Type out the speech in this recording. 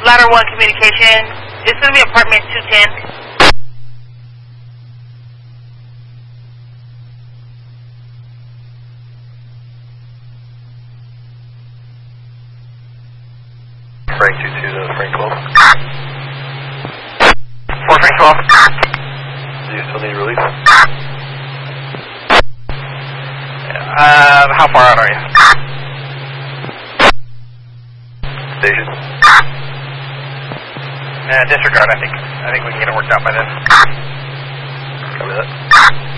Ladder 1 communication. It's going to be apartment 210. Frank 22 to Frank 12. 4 Frank 12. Do you still need release? How far out are you? Station. Disregard, I think we can get it worked out by then. Copy that.